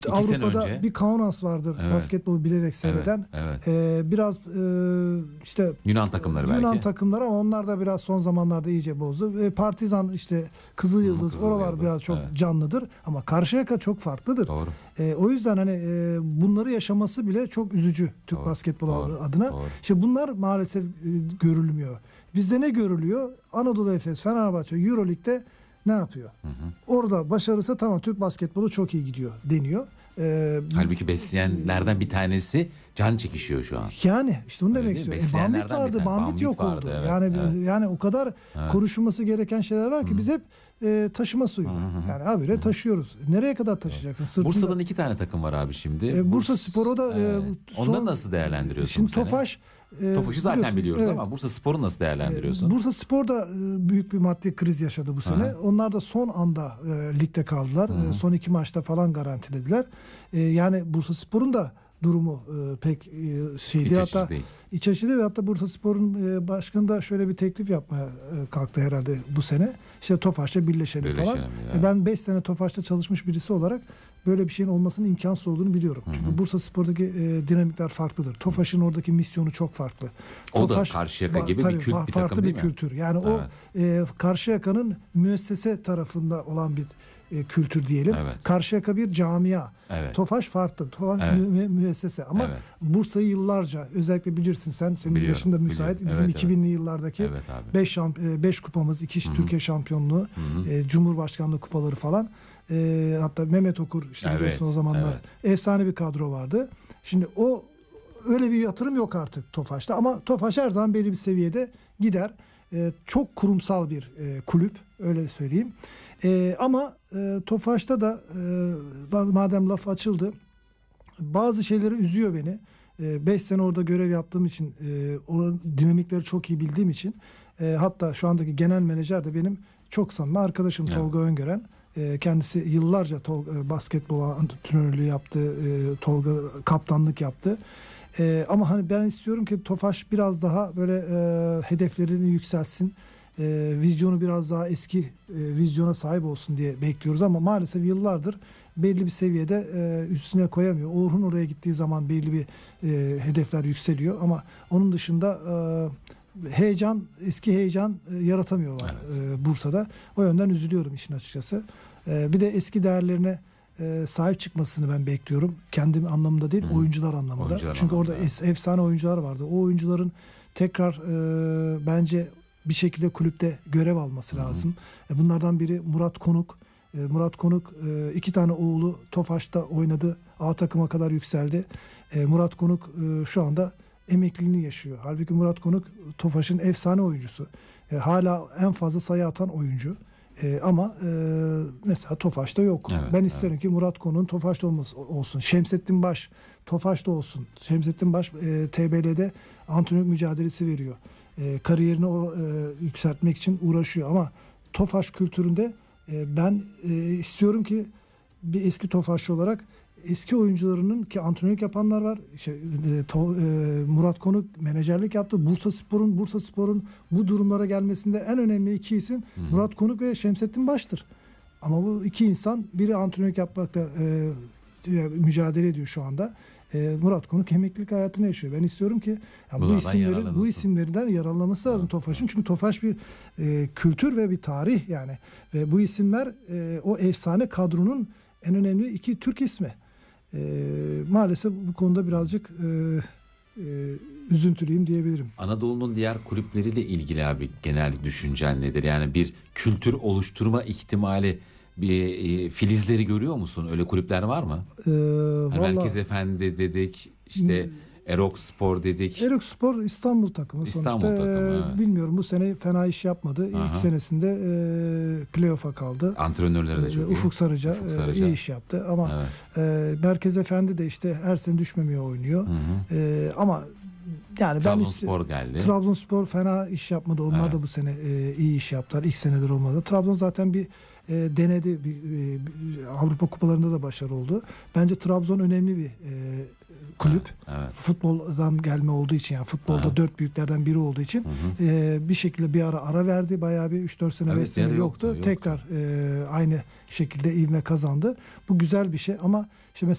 2 sene Avrupa'da önce. bir Kaunas vardır, Evet. basketbolu bilerek seyreden. Evet. Biraz işte Yunan takımları belki. Yunan takımları, ama onlar da biraz son zamanlarda iyice bozdu. Partizan, işte Kızılyıldız, oralar Kızılyıldız, biraz çok evet. canlıdır, ama Karşıyaka çok farklıdır. Doğru. O yüzden hani bunları yaşaması bile çok üzücü Türk Doğru, basketbolu doğru, adına. doğru. İşte bunlar maalesef görülmüyor. Bizde ne görülüyor? Anadolu Efes, Fenerbahçe Euroleague'de ne yapıyor? Orada başarırsa tamam, Türk basketbolu çok iyi gidiyor deniyor. Halbuki besleyenlerden bir tanesi can çekişiyor şu an. Yani işte onu Öyle demek değil mi? istiyorum. Bambit Besleyenlerden bir vardı, tane. Bambit yok Vardı, oldu. evet, Yani evet. yani o kadar konuşulması gereken şeyler var ki biz hep taşıma suyu. Yani habire taşıyoruz. Nereye kadar taşıyacaksın? Sırtında. Bursa'dan 2 tane takım var abi şimdi. Bursa Spor'u da onları nasıl değerlendiriyorsun şimdi bu sene? Tofaş Tofaş'ı zaten biliyorsun, biliyoruz evet. ama Bursa Spor'u nasıl değerlendiriyorsun? Bursa Spor da büyük bir maddi kriz yaşadı bu sene. Onlar da son anda ligde kaldılar. Son 2 maçta falan garantilediler. Yani Bursa Spor'un da durumu pek şeydi. İç açıcı hatta değil. iç açıcı, ve hatta Bursa Spor'un başkanı da şöyle bir teklif yapmaya kalktı herhalde bu sene. İşte Tofaş'la birleşelim falan. Ya. Ben 5 sene Tofaş'ta çalışmış birisi olarak böyle bir şeyin olmasının imkansız olduğunu biliyorum. Çünkü Bursa Spor'daki dinamikler farklıdır. Tofaş'ın oradaki misyonu çok farklı. O da Karşıyaka gibi bir kült bir farklı takım değil bir mi? kültür. Yani o Karşıyaka'nın müessese tarafında olan bir kültür diyelim. Evet. Karşıyaka bir camia. Evet. Tofaş farklı. Tofaş müessese. Ama Evet. Bursa'yı yıllarca, özellikle bilirsin sen, senin Biliyorum, yaşın da müsait. biliyorum. Bizim Evet, 2000'li yıllardaki Evet abi. 5 kupamız, 2 Türkiye şampiyonluğu, Cumhurbaşkanlığı kupaları falan. Hatta Mehmet Okur, işte biliyorsun o zamanlar efsane bir kadro vardı. Şimdi o öyle bir yatırım yok artık Tofaş'ta, ama Tofaş her zaman belli bir seviyede gider. Çok kurumsal bir kulüp, öyle söyleyeyim. Ama Tofaş'ta da madem laf açıldı, bazı şeyleri üzüyor beni. 5 sene orada görev yaptığım için, o dinamikleri çok iyi bildiğim için, hatta şu andaki genel menajer de benim çok samimi arkadaşım, Tolga Öngören. Kendisi yıllarca basketbol antrenörlüğü yaptı. Tolga kaptanlık yaptı. Ama hani ben istiyorum ki Tofaş biraz daha böyle hedeflerini yükseltsin. Vizyonu biraz daha eski vizyona sahip olsun diye bekliyoruz, ama maalesef yıllardır belli bir seviyede üstüne koyamıyor. Orhun oraya gittiği zaman belli bir hedefler yükseliyor, ama onun dışında eski heyecan yaratamıyorlar Bursa'da. O yönden üzülüyorum işin açıkçası. Bir de eski değerlerine sahip çıkmasını ben bekliyorum. Kendim anlamında değil, oyuncular anlamında. Çünkü orada efsane oyuncular vardı. O oyuncuların tekrar bence bir şekilde kulüpte görev alması lazım. Bunlardan biri Murat Konuk. Murat Konuk 2 tane oğlu Tofaş'ta oynadı. A takıma kadar yükseldi. Murat Konuk şu anda emekliliğini yaşıyor. Halbuki Murat Konuk Tofaş'ın efsane oyuncusu. Hala en fazla sayı atan oyuncu. Ama mesela Tofaş'ta yok. Ben isterim ki Murat Konuk'un Tofaş'ta olsun. Şemsettin Baş Tofaş'ta olsun. Şemsettin Baş TBL'de antrenör mücadelesi veriyor. Kariyerini yükseltmek için uğraşıyor. Ama Tofaş kültüründe ben istiyorum ki bir eski Tofaşçı olarak eski oyuncularının, ki antrenörlük yapanlar var. Murat Konuk menajerlik yaptı. Bursa Spor'un bu durumlara gelmesinde en önemli 2 isim Murat Konuk ve Şemsettin Baş'tır. Ama bu 2 insan, biri antrenörlük yapmakta mücadele ediyor şu anda. Murat Konuk emeklilik hayatını yaşıyor. Ben istiyorum ki bu isimlerden yararlanması lazım Tofaş'ın. Çünkü Tofaş bir kültür ve bir tarih yani. Ve bu isimler o efsane kadronun en önemli 2 Türk ismi. Maalesef bu konuda birazcık üzüntülüyüm diyebilirim. Anadolu'nun diğer kulüpleriyle ilgili abi genel düşüncen nedir? Yani bir kültür oluşturma ihtimali, bir filizleri görüyor musun? Öyle kulüpler var mı? Merkez Efendi dedik, işte Erok Spor dedik. Erok Spor İstanbul takımı sonuçta. Bilmiyorum, bu sene fena iş yapmadı. İlk senesinde playoff'a kaldı. Antrenörleri de çok iyi. Ufuk Sarıca iyi iş yaptı. Ama Merkez Efendi de işte her sene düşmemeye oynuyor. Ama yani Trabzonspor geldi. Trabzonspor fena iş yapmadı. Onlar da bu sene iyi iş yaptılar. İlk senedir olmadı. Trabzon zaten bir denedi. Avrupa kupalarında da başarılı oldu. Bence Trabzon önemli bir kulüp. Futboldan gelme olduğu için, yani futbolda 4 büyüklerden biri olduğu için bir şekilde bir ara verdi. Bayağı bir 3-4 sene 5 sene yoktu. Tekrar aynı şekilde ivme kazandı. Bu güzel bir şey, ama işte